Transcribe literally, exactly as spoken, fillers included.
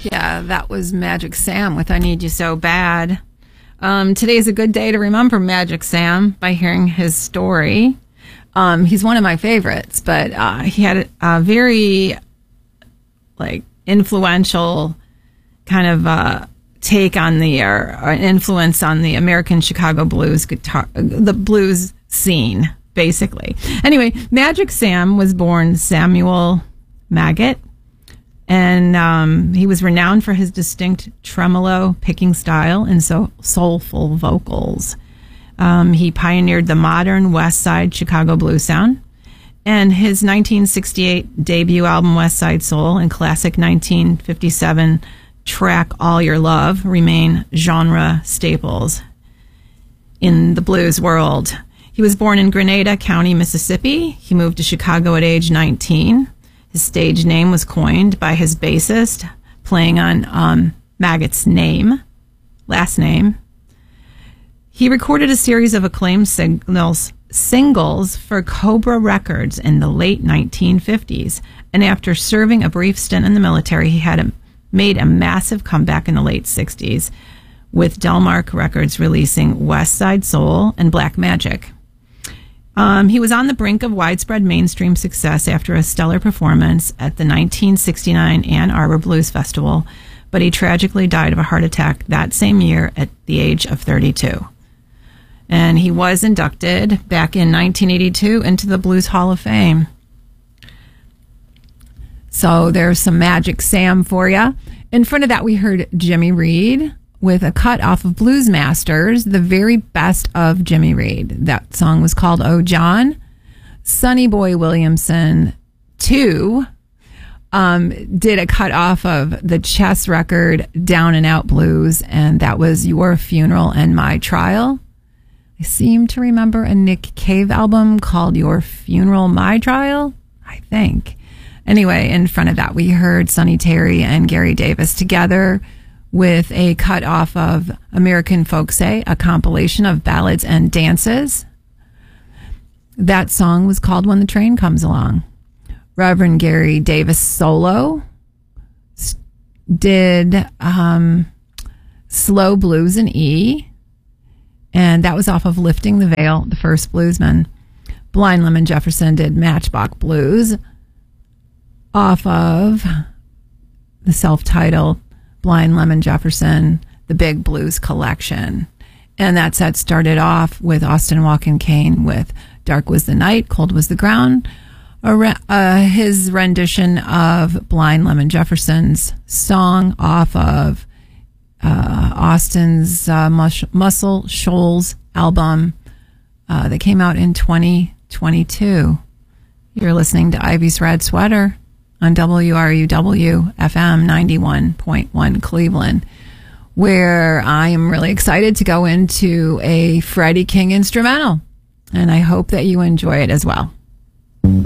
Yeah, that was Magic Sam with I Need You So Bad. Um, today is a good day to remember Magic Sam by hearing his story. Um, he's one of my favorites, but uh, he had a very like influential kind of uh, take on the or, or influence on the American Chicago blues guitar, the blues scene, basically. Anyway, Magic Sam was born Samuel Maggot. And um, he was renowned for his distinct tremolo picking style and so soulful vocals. Um, he pioneered the modern West Side Chicago blues sound. And his nineteen sixty-eight debut album, West Side Soul, and classic nineteen fifty-seven track, All Your Love, remain genre staples in the blues world. He was born in Grenada County, Mississippi. He moved to Chicago at age nineteen. His stage name was coined by his bassist, playing on um, Maggot's name, last name. He recorded a series of acclaimed singles, singles for Cobra Records in the late nineteen fifties. And after serving a brief stint in the military, he had a, made a massive comeback in the late sixties, with Delmark Records releasing West Side Soul and Black Magic. Um, he was on the brink of widespread mainstream success after a stellar performance at the nineteen sixty-nine Ann Arbor Blues Festival, but he tragically died of a heart attack that same year at the age of thirty-two. And he was inducted back in nineteen eighty-two into the Blues Hall of Fame. So there's some Magic Sam for you. In front of that, we heard Jimmy Reed with a cut off of Blues Masters, the very best of Jimmy Reed. That song was called Oh John. Sonny Boy Williamson, too, um, did a cut off of the Chess record Down and Out Blues, and that was Your Funeral and My Trial. I seem to remember a Nick Cave album called Your Funeral, My Trial, I think. Anyway, in front of that, we heard Sonny Terry and Gary Davis together with a cut off of American Folksay, a compilation of ballads and dances. That song was called When the Train Comes Along. Reverend Gary Davis solo did um, Slow Blues in E, and that was off of Lifting the Veil, The First Bluesman. Blind Lemon Jefferson did Matchbox Blues off of the self-titled Blind Lemon Jefferson, The Big Blues Collection. And that set started off with Austin Walken Kane with Dark Was the Night, Cold Was the Ground, uh, his rendition of Blind Lemon Jefferson's song off of uh, Austin's uh, Mus- Muscle Shoals album uh, that came out in twenty twenty-two. You're listening to Ivy's Red Sweater on W R U W F M ninety-one point one Cleveland, where I am really excited to go into a Freddie King instrumental, and I hope that you enjoy it as well.